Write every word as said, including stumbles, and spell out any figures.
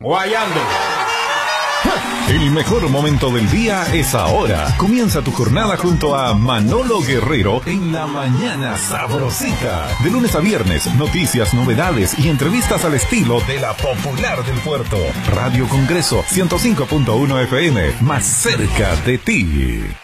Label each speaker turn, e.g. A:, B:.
A: guayando.
B: El mejor momento del día es ahora. Comienza tu jornada junto a Manolo Guerrero en La Mañana Sabrosita. De lunes a viernes, noticias, novedades y entrevistas al estilo de la popular del puerto. Radio Congreso ciento cinco punto uno F M, más cerca de ti.